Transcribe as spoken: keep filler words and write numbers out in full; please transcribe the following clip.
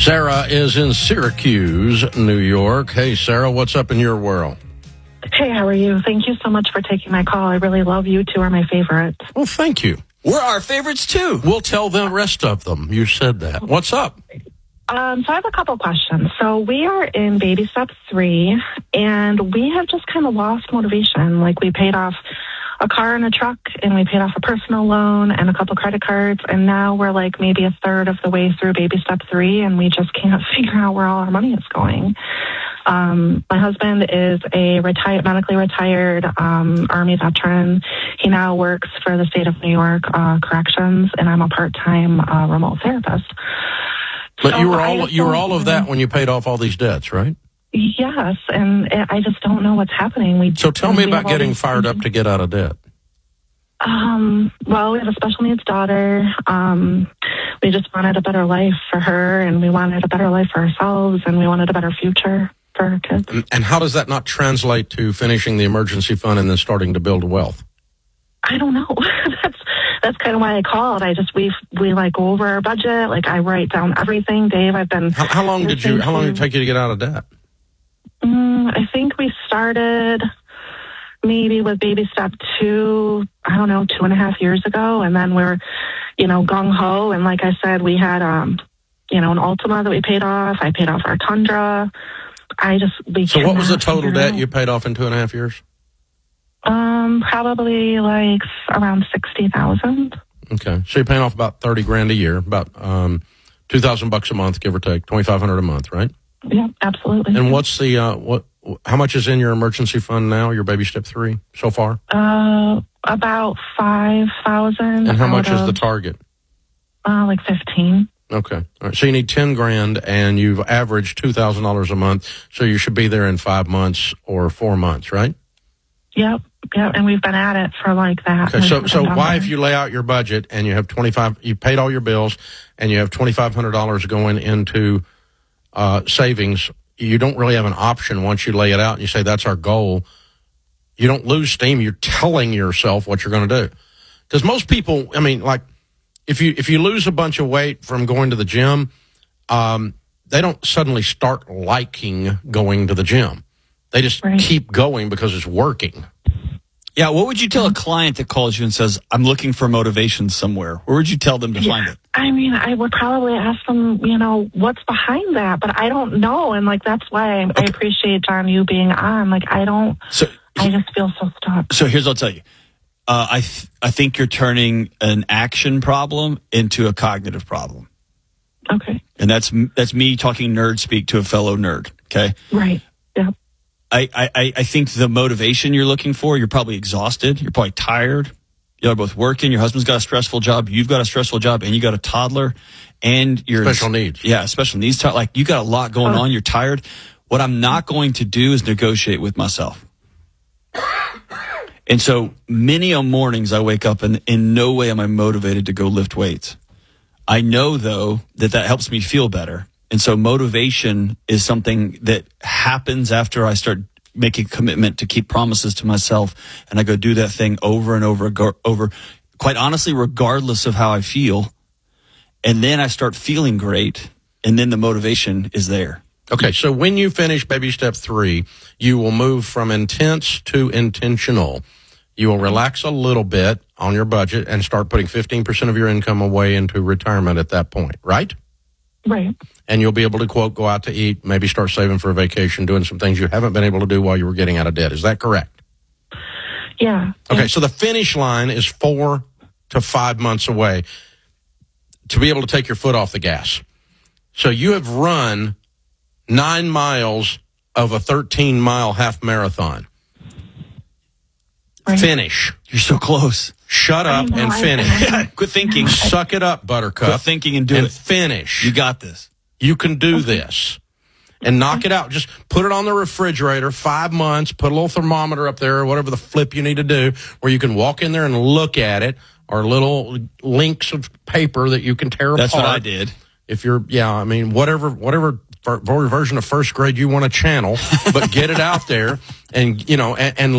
Sarah is in Syracuse, New York. Hey, Sarah, what's up in your world? Hey, how are you? Thank you so much for taking my call. I really love you. Two are my favorites. Well, thank you. We're our favorites, too. We'll tell the rest of them. You said that. What's up? Um, so I have a couple questions. So we are in baby step three, and we have just kind of lost motivation. Like, we paid off a car and a truck, and we paid off a personal loan and a couple credit cards, and now we're like maybe a third of the way through baby step three, and we just can't figure out where all our money is going. Um, my husband is a retired, medically retired um, Army veteran. He now works for the state of New York uh, Corrections, and I'm a part-time uh, remote therapist. But so you were all you were all of that when you paid off all these debts, right? Yes, and I just don't know what's happening. We so tell me about getting fired up to get out of debt. Um, well, we have a special needs daughter. Um, we just wanted a better life for her, and we wanted a better life for ourselves, and we wanted a better future for our kids. And, and how does that not translate to finishing the emergency fund and then starting to build wealth? I don't know. that's that's kind of why I called. I just we we like go over our budget. Like, I write down everything. Dave, I've been. How, how long did you? How long did it take you to get out of debt? Um, I think we started maybe with baby step two, I don't know, two and a half years ago. And then we're, you know, gung ho. And like I said, we had, um, you know, an Altima that we paid off. I paid off our Tundra. I just, we So what was the total debt out. you paid off in two and a half years? Um, probably like around sixty thousand. Okay. So you're paying off about thirty grand a year, about, um, two thousand bucks a month, give or take, twenty-five hundred a month, right? Yeah, absolutely. And what's the, uh, what, how much is in your emergency fund now, your baby step three so far? Uh, about five thousand. And how much is the target? Uh, like fifteen. Okay. All right. So you need ten grand and you've averaged two thousand dollars a month. So you should be there in five months or four months, right? Yep. Yep. And we've been at it for like that. Okay. So, so why, if you lay out your budget and you have twenty-five, you paid all your bills and you have twenty-five hundred dollars going into, uh, savings, you don't really have an option once you lay it out and you say, that's our goal. You don't lose steam. You're telling yourself what you're going to do. Because most people, I mean, like, if you, if you lose a bunch of weight from going to the gym, um, they don't suddenly start liking going to the gym. They just right. keep going because it's working. Yeah, what would you tell a client that calls you and says, I'm looking for motivation somewhere? Where would you tell them to yeah, find it? I mean, I would probably ask them, you know, what's behind that, but I don't know. And, like, that's why I, okay. I appreciate, John, you being on. Like, I don't, so, I just feel so stuck. So here's what I'll tell you. Uh, I, th- I think you're turning an action problem into a cognitive problem. Okay. And that's that's me talking nerd speak to a fellow nerd, okay? Right, yeah. I, I, I think the motivation you're looking for, you're probably exhausted. You're probably tired. You're both working. Your husband's got a stressful job. You've got a stressful job, and you got a toddler, and you're special needs. Yeah, special needs. Like, you got a lot going on. You're tired. What I'm not going to do is negotiate with myself. And so many a mornings I wake up, and in no way am I motivated to go lift weights. I know, though, that that helps me feel better. And so motivation is something that happens after I start making a commitment to keep promises to myself. And I go do that thing over and over, over, quite honestly, regardless of how I feel. And then I start feeling great. And then the motivation is there. Okay. So when you finish baby step three, you will move from intense to intentional. You will relax a little bit on your budget and start putting fifteen percent of your income away into retirement at that point, right? Right. And you'll be able to, quote, go out to eat, maybe start saving for a vacation, doing some things you haven't been able to do while you were getting out of debt. Is that correct? Yeah. Okay, yeah. so the finish line is four to five months away to be able to take your foot off the gas. So you have run nine miles of a thirteen-mile half marathon. Right. Finish. You're so close. Shut up know, and I, finish. I, Quit thinking. Suck it up, Buttercup. Quit thinking and do and it. Finish. You got this. You can do this. And knock it out. Just put it on the refrigerator, five months, put a little thermometer up there or whatever the flip you need to do where you can walk in there and look at it, or little links of paper that you can tear That's apart. That's what I did. If you're, yeah, I mean, whatever, whatever version of first grade you want to channel, but get it out there and, you know, and, and